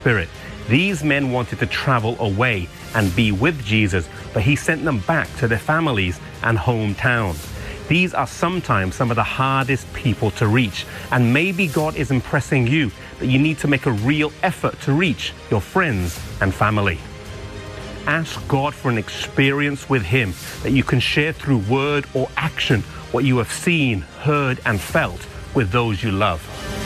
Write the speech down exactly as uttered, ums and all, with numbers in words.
Spirit. These men wanted to travel away and be with Jesus, but he sent them back to their families and hometowns. These are sometimes some of the hardest people to reach, and maybe God is impressing you that you need to make a real effort to reach your friends and family. Ask God for an experience with him that you can share through word or action what you have seen, heard, and felt with those you love.